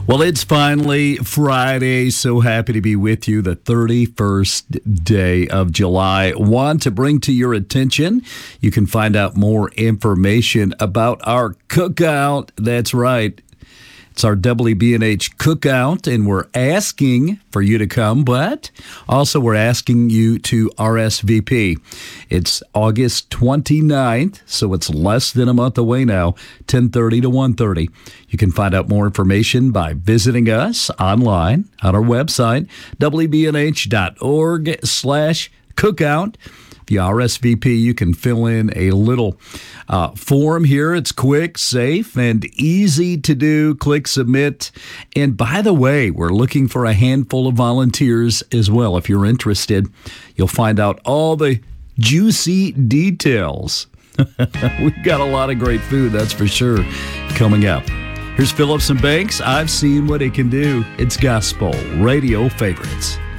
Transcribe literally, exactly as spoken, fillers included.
Well, it's finally Friday. So happy to be with you. The thirty-first day of July. Want to bring to your attention, you can find out more information about our cookout. That's right. It's our W B N H cookout, and we're asking for you to come, but also we're asking you to R S V P. It's August twenty-ninth, so it's less than a month away now, ten thirty to one thirty. You can find out more information by visiting us online on our website, w b n h dot org slash cookout. If you R S V P, you can fill in a little uh, form here. It's quick, safe, and easy to do. Click submit. And by the way, we're looking for a handful of volunteers as well. If you're interested, you'll find out all the juicy details. We've got a lot of great food, that's for sure, coming up. Here's Phillips and Banks. I've seen what it can do. It's Gospel Radio Favorites.